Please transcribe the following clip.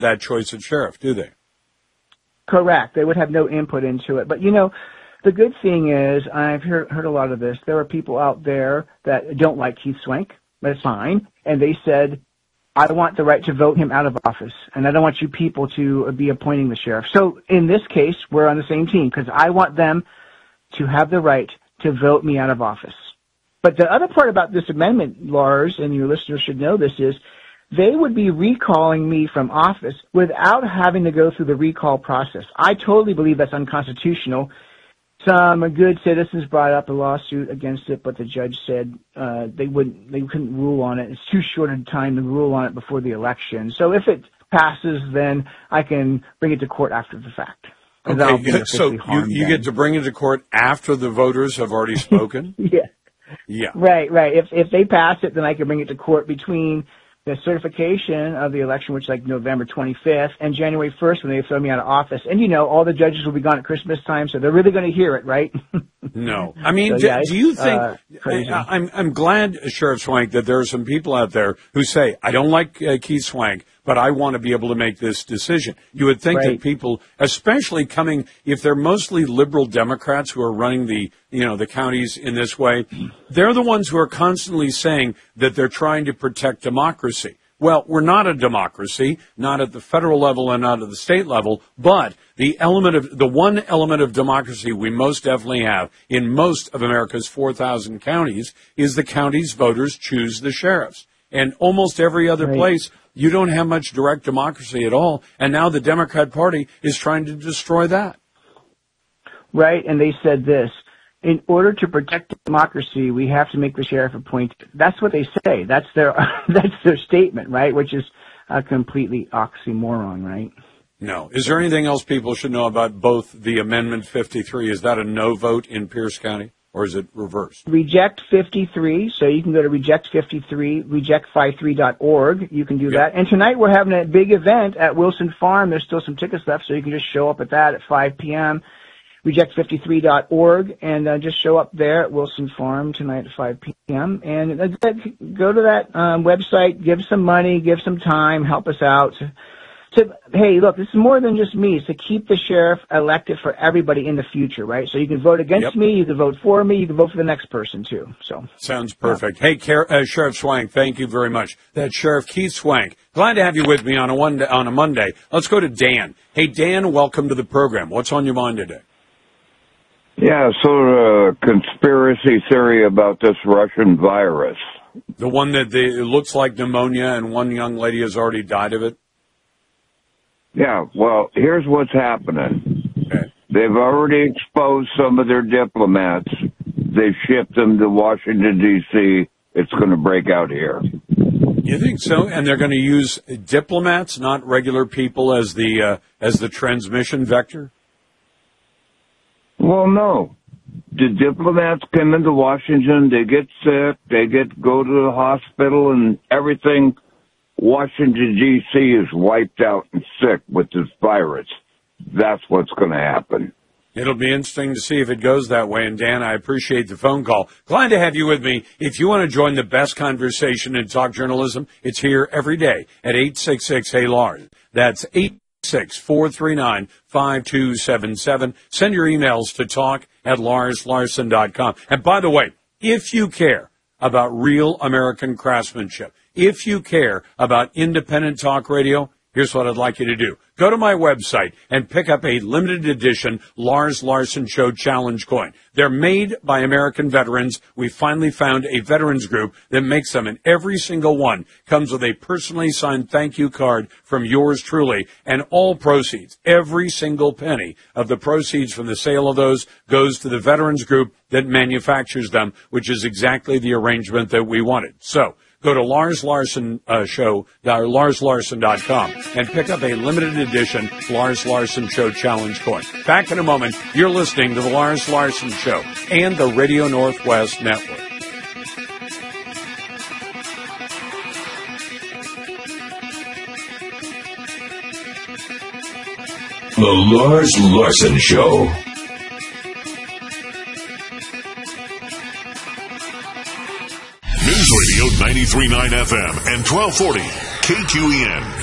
that choice of sheriff, do they? Correct. They would have no input into it. But, the good thing is, I've heard a lot of this. There are people out there that don't like Keith Swank. That's fine. And they said, I want the right to vote him out of office, and I don't want you people to be appointing the sheriff. So in this case, we're on the same team because I want them to have the right to vote me out of office. But the other part about this amendment, Lars, and your listeners should know this, is they would be recalling me from office without having to go through the recall process. I totally believe that's unconstitutional. Some good citizens brought up a lawsuit against it, but the judge said they couldn't rule on it. It's too short a time to rule on it before the election. So if it passes, then I can bring it to court after the fact. Okay, so you get to bring it to court after the voters have already spoken? Yeah. Right. If they pass it, then I can bring it to court between the certification of the election, which is like November 25th, and January 1st when they throw me out of office. And, all the judges will be gone at Christmas time, so they're really going to hear it, right? No. I mean, so, do you think, I'm glad, Sheriff Swank, that there are some people out there who say, I don't like Keith Swank, but I want to be able to make this decision. You would think that people, especially if they're mostly liberal Democrats who are running the counties in this way, they're the ones who are constantly saying that they're trying to protect democracy. Well, we're not a democracy, not at the federal level and not at the state level, but the one element of democracy we most definitely have in most of America's 4,000 counties is the county's voters choose the sheriffs. And almost every other place, you don't have much direct democracy at all. And now the Democrat Party is trying to destroy that. Right. And they said this. In order to protect democracy, we have to make the sheriff appointed. That's what they say. That's their statement, right? Which is a completely oxymoron, right? No. Is there anything else people should know about both the Amendment 53? Is that a no vote in Pierce County, or is it reversed? Reject 53. So you can go to reject 53, reject53.org. You can do that. And tonight we're having a big event at Wilson Farm. There's still some tickets left, so you can just show up at that at 5 p.m. reject53.org, and just show up there at Wilson Farm tonight at 5 p.m. And go to that website, give some money, give some time, help us out. Hey, look, this is more than just me. It's to keep the sheriff elected for everybody in the future, right? So you can vote against me, you can vote for me, you can vote for the next person, too. So sounds perfect. Hey, Sheriff Swank, thank you very much. That's Sheriff Keith Swank. Glad to have you with me on a Monday. Let's go to Dan. Hey, Dan, welcome to the program. What's on your mind today? Yeah, sort of conspiracy theory about this Russian virus. The one that it looks like pneumonia and one young lady has already died of it? Yeah, well, here's what's happening. Okay. They've already exposed some of their diplomats. They've shipped them to Washington, D.C. It's going to break out here. You think so? And they're going to use diplomats, not regular people, as the transmission vector? Well, no. The diplomats come into Washington, they get sick, go to the hospital, and everything. Washington, D.C. is wiped out and sick with this virus. That's what's going to happen. It'll be interesting to see if it goes that way. And, Dan, I appreciate the phone call. Glad to have you with me. If you want to join the best conversation in talk journalism, it's here every day at 866-HEY-LARS. That's 866-439-5277. Send your emails to talk@LarsLarson.com. And by the way, if you care about real American craftsmanship, if you care about independent talk radio, here's what I'd like you to do. Go to my website and pick up a limited edition Lars Larson Show Challenge coin. They're made by American veterans. We finally found a veterans group that makes them, and every single one comes with a personally signed thank you card from yours truly. And all proceeds, every single penny of the proceeds from the sale of those goes to the veterans group that manufactures them, which is exactly the arrangement that we wanted. So, go to Lars Larson Show, LarsLarson.com, and pick up a limited edition Lars Larson Show Challenge coin. Back in a moment, you're listening to the Lars Larson Show and the Radio Northwest Network. The Lars Larson Show. News Radio 93.9 FM and 1240 KQEN.